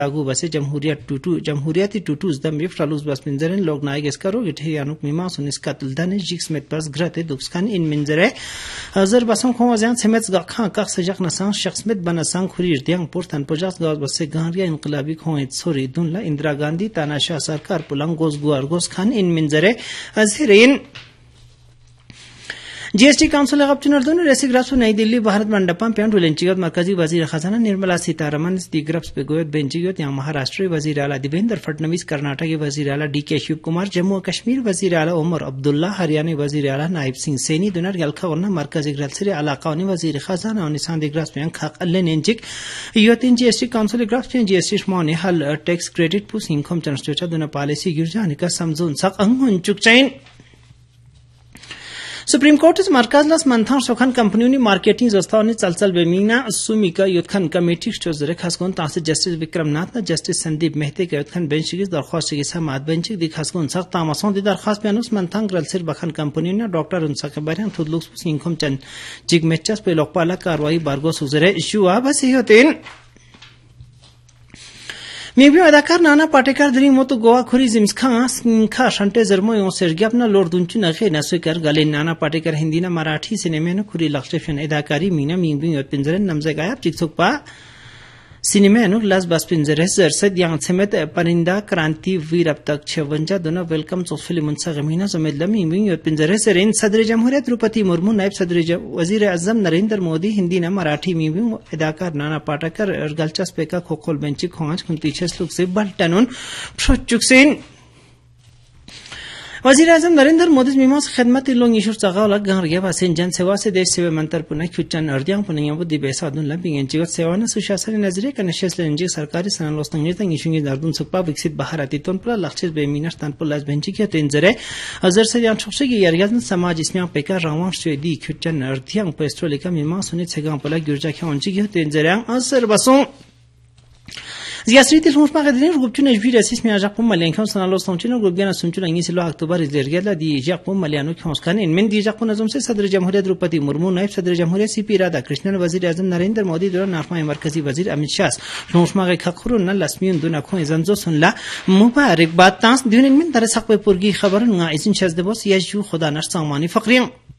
Agu base Jamhuriyati Tutus the Mifralus bas Minzeren log Naigeskaro Gitianuk Mimas on Skatildane Jigsmet bas Grate Duxkan in Minzere Azer Basam Komazan Semets Gakhan Kaksajak Nasan Shaksmet Banasan Kurir Diang Portan Pojas Gaz base Garia in Klabi Koet Sori Dunla Indira Gandhi Tanasha Sarkar Pulang Gos Guargos Khan in Minzere Azhirin GST council of चुनाव रेसिग्राफ्स नई Delhi Bharat Mandapam paint विलेंचिगत मरकजी वजीर खजाना निर्मला सीतारमण दिग्रफ्स पे गोयत बेंचिगत यहाँ महाराष्ट्र वजीर आला देवेंद्र फडणवीस कर्नाटक के वजीर आला डीके शिव कुमार जम्मू और कश्मीर वजीर आला उमर अब्दुल्ला हरियाणा वजीर आला नाइब सिंह सैनी दुनर गलखा वरना मरकजी ग्रल्सरे अलाका वजीर खजाना और निशान दिग्रफ्स में खाक अल्ले नेंचिक योतिन जीएसटी काउंसिल ग्राफ्स में जीएसटी स्मॉने हल टैक्स क्रेडिट पुस इनकम चंस्टोचा दुना पॉलिसी गिरजाने का समझून सक अंगुन चुकचैन Supreme Court is Markazlas Manthan Sokhan Company Marketing Zostani Chalchal Bemina Sumika Yuthan Committee Stozere Khasgon Tase Justice Vikram Nath Justice Sandeep Mehte के Yuthan Bench की दरख्वास्त के समात बेंच की खासगुन सख्त तामसों दी दरख्वास्त में मंथांग ग्रल्सर बखन कंपनी ने डॉक्टर उनसा के बारे में थुदलुक्स इनकम चंद जिगमेचस पे लोकपाला कार्रवाई बारगो सुजरे इशू आ बस ही होते हैं Maybe अदाकार नाना पाटेकर द्रिंग मोतो गोवा खुरी जिम्स खा शंटे जर्मो यों सर्गी अपना लोर दुंचु नखे नस्विकर गले नाना पाटेकर हिंदी ना मराठी सिनेमा ने खुरी लक्ष्यफन अदाकारी मीना मींबिंग योत पिंजरन नमजे गायब चिक्सुक पा सिनेमा नु लास बस पिंजरे जरसद यांग समेत परिंदा क्रांति वीर अब तक 56 दोनों वेलकम सो फिल्म उनसा गमीना समेत मींबिंग योत पिंजरे सरेन सदर जमहूरियत द्रौपदी मुर्मू नायब सदर वजीर आजम नरेंद्र मोदी हिंदी ना मराठी मींबिंग अदाकार नाना पाटेकर गलचस्प का खोखोल बेंची खोंच कुंतीछस लोग से बल्टनुन प्रोचुक्सेन वजीर आजम नरेंद्र मोदी मीमास खिदमत लोग ईश्वर चगावला गांरिया बासेन जन सेवा से देश सेवा मंत्र पुनः खुचन अर्दियांग पुनः बुद्धि बेसादुन लबिंग जीवत सेवा ने सुशासन नजरिए कनेशस लेंजी सरकारी सनलोस्तंग नितंग ईशुंगी दर्दुन सुपा विकसित बाहराती तोन पर लक्ष्य बेमिनर तन पर लाज बेंची के तेंजरे अजर से जान छोसे की यारियाजन समाज इसमें पेका रावण से दी खुचन अर्दियांग पेस्ट्रोलिका मीमास सुनित सेगां पला गिरजा के ओंची के तेंजरे असर बसों Ziasriti Lunsma Gadrin, Guptuna Vidasis Miajapum Malian Sanalo Santino, Gugana Sunchuna Isilo October is the Regala di Japum Maliano Konskan, in Mendi Japonazum Sadr Jamhuriya Drupadi Murmu, Naib Sadr Jamhuriya Sipirada, Krishna Wazir Azam Narendra Modi, Nafma Markazi Wazir Amit Shas, Lunsma Kakuruna, Lasmian Dunako, Zanzo Sunla, Mubarak Batans, Dunin Tarasak Purgi Habaranga, Isin Chas de Bos, Yashu Hodana Samani Fakriam.